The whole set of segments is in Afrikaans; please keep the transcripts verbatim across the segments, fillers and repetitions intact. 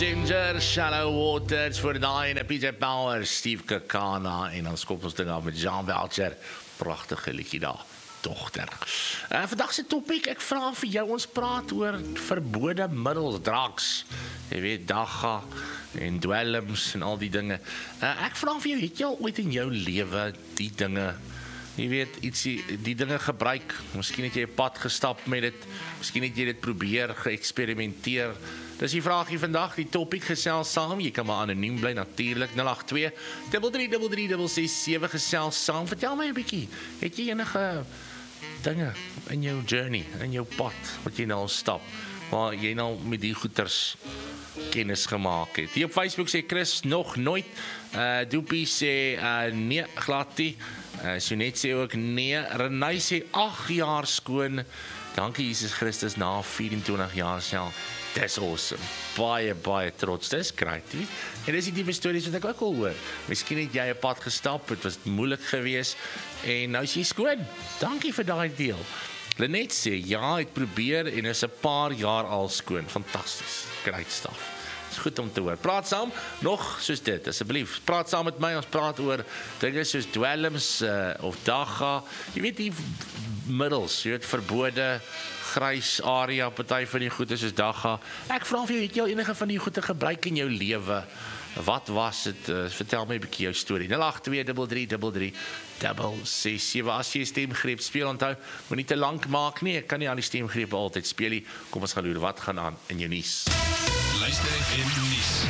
Ginger, Shallow Waters voor daai en P J Power, Steve Kakana en dan skop ons ding af met Jean Belcher. Pragtige liedjie daar, dogter. Uh, vandag se topik, ek vra vir jou, ons praat oor verbode middels, drugs. Jy weet, dagga en dwelms en al die dinge. Uh, ek vra vir jou, het jy al ooit in jou lewe die dinge, jy weet, ietsie, die dinge gebruik? Miskien het jy 'n pad gestap met dit, miskien het jy dit probeer, geëksperimenteer. Dis die vraagie vandag, die topik gesels saam, jy kan maar anoniem bly natuurlik, nul agt twee, drie drie drie drie drie ses sewe gesels saam, vertel my 'n bietjie, het jy enige dinge in jou journey, in jou pad, wat jy nou stap, waar jy nou met die goeters kennis gemaak het. Hier op Facebook sê Chris, nog nooit, uh, Doopie sê, uh, nee, glad nie, uh, Sonet sê ook nee, Renai sê, ag jaar skoon, dankie Jesus Christus, na vyf en twintig jaar self. Dis awesome, baie, baie trots, dis great, nie? En dis die diepe stories wat ek ook al hoor. Miskien het jy 'n pad gestap, het was moeilik geweest, en nou is jy skoon. Dankie vir daai deel. Lenet sê, ja, het probeer, en is 'n paar jaar al skoon. Fantasties, great stuff. Dis goed om te hoor. Praat saam, nog soos dit, asseblief. Praat saam met my, ons praat oor dinge soos dwelms, uh, of dagga, jy weet die middels, jy weet, verbode, grys area, party van die goede soos dagga. Ek vra vir jou, het jy al enige van die goede gebruik in jou lewe? Wat was dit? Uh, vertel my 'n bietjie jou storie. nul agt twee drie drie drie drie ses sewe. As jy stemgreep speel, onthou, moet nie te lank maak nie. Ek kan nie al die stemgrepe altyd speel nie. Kom ons gaan hoor wat gaan aan in jou nuus. Luister in nuus.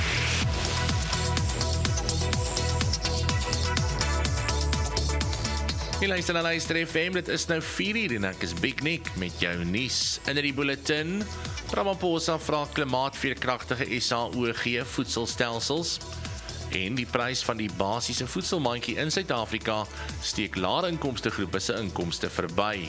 Jy luister na Luister F M, dit is nou vier uur en ek is Big Nick met jou nuus. In die bulletin, Ramaphosa vra klimaatveerkragtige S A O G voedselstelsels en die prys van die basiese voedselmandjie in Suid-Afrika steek lae inkomstegroepe se inkomste verby.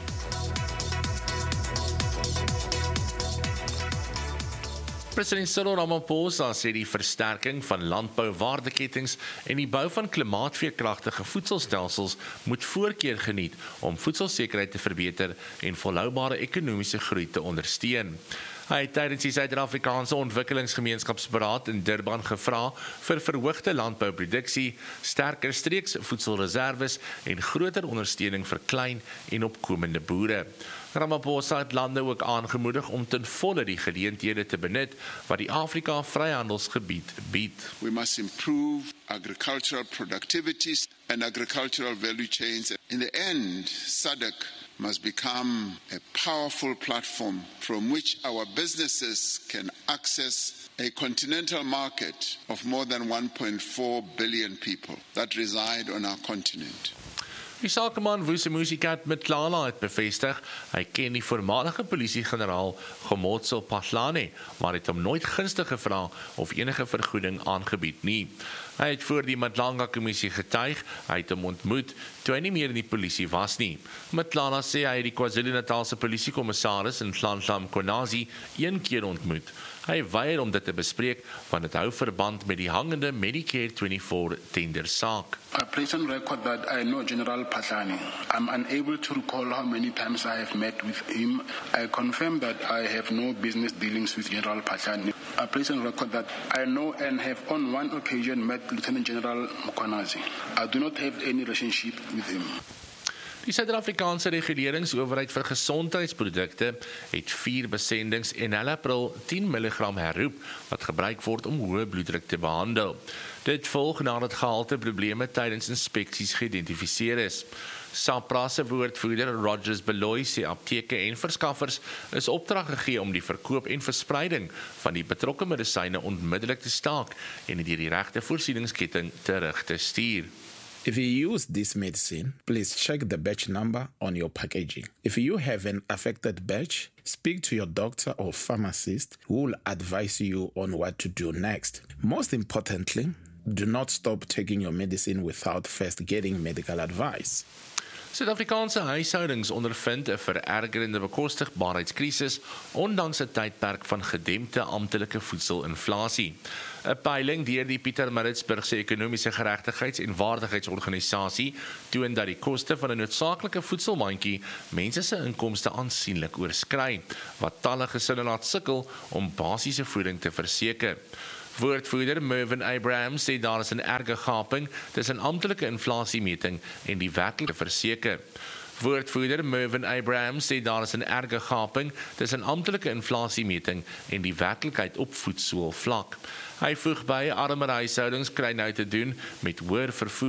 President Cyril Ramaphosa sê die versterking van landbouwaardeketings en die bou van klimaatveerkragtige voedselstelsels moet voorkeur geniet om voedselsekerheid te verbeter en volhoubare ekonomiese groei te ondersteun. Hy het tydens die Suid-Afrikaanse Ontwikkelingsgemeenskapsberaad in Durban gevra vir verhoogde landbouproduksie, sterker streeksvoedselreserwes en groter ondersteuning vir klein en opkomende boere. Ramaphosa het lande ook aangemoedig om ten volle die geleenthede te benut wat die Afrika Vryhandelsgebied bied. We must improve agricultural productivities and agricultural value chains. In the end, S A D C must become a powerful platform from which our businesses can access a continental market of more than one point four billion people that reside on our continent. Die sakeman Vusimusikat Mtlala het bevestig, hy ken die voormalige polisiegeneraal Gomotso Pahlane, maar het hom nooit gunstig gevra of enige vergoeding aangebied nie. Hy het voor die Mtlanga-kommissie getuig, hy het hom ontmoet toe hy nie meer in die polisie was nie. Mtlala sê hy het die KwaZulu-Natalse polisiekommissaris in Nhlanhla Mkhwanazi een keer ontmoet. Hy weier om dit te bespreek, want dit hou verband met die hangende Medicare vyf-twee tendersaak. I place on record that I know General Pahlane. I'm unable to recall how many times I have met with him. I confirm that I have no business dealings with General Pahlane. I place on record that I know and have on one occasion met Lieutenant General Mkhwanazi. I do not have any relationship with him. Die Suid-Afrikaanse Reguleringsowerheid vir Gesondheidsprodukte het vier besendings en hulle April tien milligram herroep wat gebruik word om hoë bloeddruk te behandel. Dit volg nadat gehalte probleme tydens inspeksies geïdentifiseer is. SAPRA se woordvoerder Rogers Beloy sê apteke en verskaffers is opdrag gegee om die verkoop en verspreiding van die betrokke medisyne onmiddellik te staak en dit die regte voorsieningsketting terug te stuur. If you use this medicine, please check the batch number on your packaging. If you have an affected batch, speak to your doctor or pharmacist who will advise you on what to do next. Most importantly, do not stop taking your medicine without first getting medical advice. Suid-Afrikaanse huishoudings ondervind 'n verergerende bekostigbaarheidskrisis ondanks 'n tydperk van gedempte amptelike voedselinflasie. 'n Peiling deur die Pietermaritzburgse Ekonomiese Geregtigheids- en Waardigheidsorganisasie toon dat die koste van 'n noodsaaklike voedselmandjie mense se inkomste aansienlik oorskry, wat talle gesinne laat sukkel om basiese voeding te verseker. Woordvoerder Mervyn Abraham sê daar is 'n erge gaping tussen amptelike inflasiemeting en die werklike verseker. Woordvoerder Mervyn Abraham sê daar is 'n erge gaping tussen amptelike inflasiemeting en die werklikheid op voedselvlak. Hy voeg by, armer huishoudings kry nou te doen met hoër vervoer